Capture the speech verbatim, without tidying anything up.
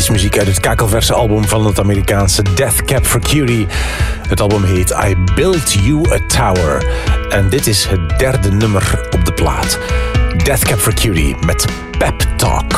fantastische muziek uit het kakelverse album van het Amerikaanse Death Cab for Cutie. Het album heet I Built You a Tower. En dit is het derde nummer op de plaat. Death Cab for Cutie met Pep Talk.